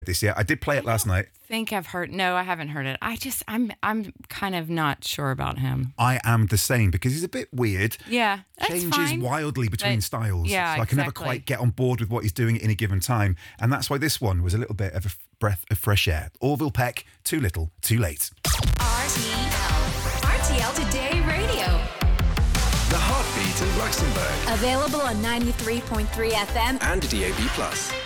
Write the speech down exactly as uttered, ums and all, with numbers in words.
This year, I did play it last night. I think I've heard. No, I haven't heard it. I just, I'm, I'm kind of not sure about him. I am the same because he's a bit weird. Yeah, that's changes fine. wildly between But, styles. yeah, so I can never exactly. quite get on board with what he's doing at any given time, and that's why this one was a little bit of a f- breath of fresh air. Orville Peck, Too Little, Too Late. R T L. R T L Today Radio. The Heartbeat of Luxembourg Available on ninety-three point three F M and D A B plus.